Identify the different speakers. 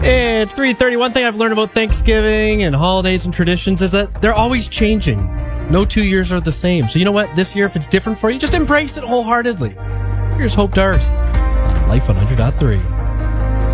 Speaker 1: It's 3:30. One thing I've learned about Thanksgiving and holidays and traditions is that they're always changing. No 2 years are the same. So you know what? This year, if it's different for you, just embrace it wholeheartedly. Here's Hope Darce on Life 100.3.